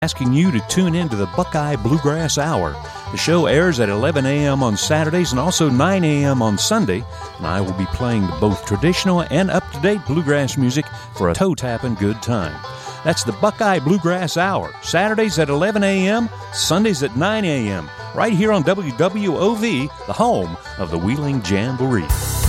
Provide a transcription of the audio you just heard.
asking you to tune in to the Buckeye Bluegrass Hour. The show airs at 11 a.m. on Saturdays and also 9 a.m. on Sunday, and I will be playing both traditional and up-to-date bluegrass music for a toe-tapping good time. That's the Buckeye Bluegrass Hour, Saturdays at 11 a.m., Sundays at 9 a.m., right here on WWOV, the home of the Wheeling Jamboree.